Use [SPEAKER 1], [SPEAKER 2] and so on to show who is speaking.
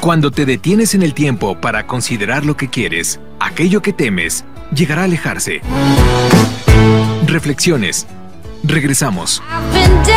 [SPEAKER 1] Cuando te detienes en el tiempo para considerar lo que quieres, aquello que temes llegará a alejarse. Reflexiones. Regresamos.
[SPEAKER 2] I've been